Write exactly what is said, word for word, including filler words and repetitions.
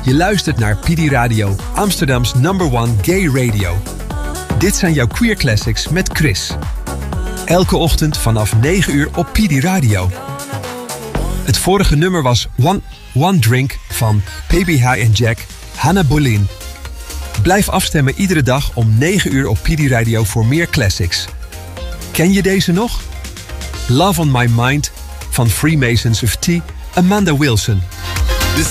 Je luistert naar P D Radio, Amsterdam's number one gay radio. Dit zijn jouw Queer Classics met Chris. Elke ochtend vanaf negen uur op P D Radio. Het vorige nummer was One, One Drink van P B H en Jack, Hannah Boleyn. Blijf afstemmen iedere dag om negen uur op P D Radio voor meer classics. Ken je deze nog? Love on My Mind van Freemasons of Tea, Amanda Wilson.